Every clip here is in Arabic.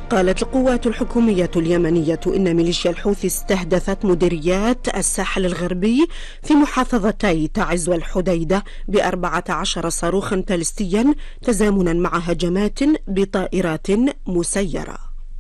قالت القوات الحكومية اليمنية إن ميليشيا الحوثي استهدفت مديريات الساحل الغربي في محافظتي تعز والحديدة ب14 صاروخا باليستيا تزامنا مع هجمات بطائرات مسيرة.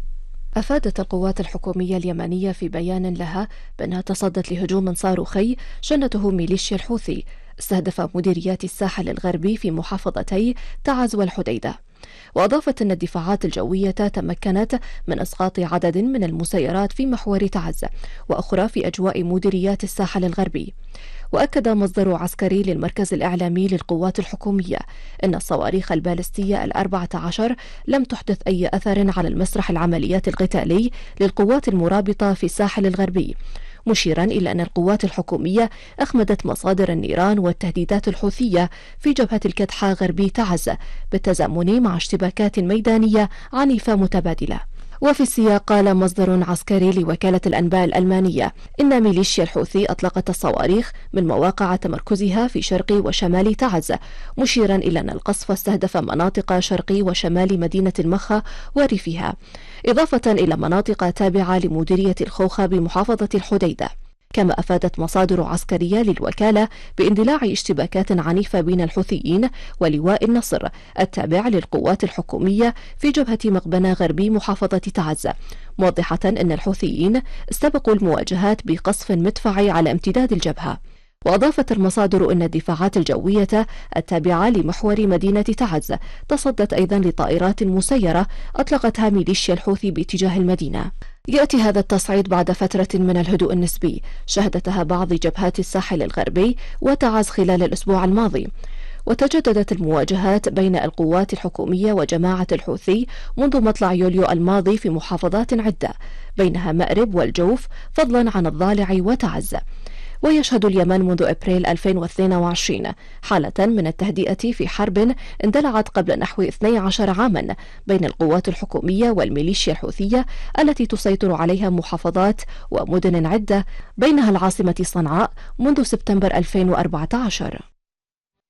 أفادت القوات الحكومية اليمنية في بيان لها بأنها تصدت لهجوم صاروخي شنته ميليشيا الحوثي استهدف مديريات الساحل الغربي في محافظتي تعز والحديدة. وأضافت أن الدفاعات الجوية تمكنت من إسقاط عدد من المسيرات في محور تعز وأخرى في أجواء مديريات الساحل الغربي. وأكد مصدر عسكري للمركز الإعلامي للقوات الحكومية أن الصواريخ البالستية 14 لم تحدث أي أثر على المسرح العمليات القتالي للقوات المرابطة في الساحل الغربي، مشيرا إلى أن القوات الحكومية أخمدت مصادر النيران والتهديدات الحوثية في جبهة الكدحة غربي تعز بالتزامن مع اشتباكات ميدانية عنيفة متبادلة. وفي السياق قال مصدر عسكري لوكالة الأنباء الألمانية إن ميليشيا الحوثي أطلقت الصواريخ من مواقع تمركزها في شرق وشمال تعز، مشيرا إلى أن القصف استهدف مناطق شرق وشمال مدينة المخا وريفها، إضافة إلى مناطق تابعة لمديرية الخوخة بمحافظة الحديدة. كما أفادت مصادر عسكرية للوكالة باندلاع اشتباكات عنيفة بين الحوثيين ولواء النصر التابع للقوات الحكومية في جبهة مقبنة غربي محافظة تعز، موضحة أن الحوثيين استبقوا المواجهات بقصف مدفعي على امتداد الجبهة. وأضافت المصادر أن الدفاعات الجوية التابعة لمحور مدينة تعز تصدت أيضا لطائرات مسيرة أطلقتها ميليشيا الحوثي باتجاه المدينة. يأتي هذا التصعيد بعد فترة من الهدوء النسبي شهدتها بعض جبهات الساحل الغربي وتعز خلال الأسبوع الماضي. وتجددت المواجهات بين القوات الحكومية وجماعة الحوثي منذ مطلع يوليو الماضي في محافظات عدة بينها مأرب والجوف فضلا عن الضالع وتعز. ويشهد اليمن منذ أبريل 2022 حالة من التهدئة في حرب اندلعت قبل نحو 12 عاما بين القوات الحكومية والميليشيا الحوثية التي تسيطر عليها محافظات ومدن عدة بينها العاصمة صنعاء منذ سبتمبر 2014.